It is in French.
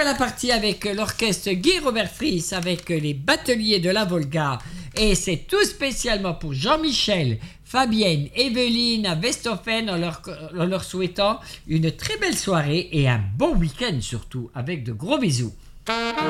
poursuivre la partie avec l'orchestre Guy Robert Fries avec les bateliers de la Volga. Et c'est tout spécialement pour Jean-Michel, Fabienne, Evelyne à Westhofen en leur souhaitant une très belle soirée et un bon week-end surtout, avec de gros bisous.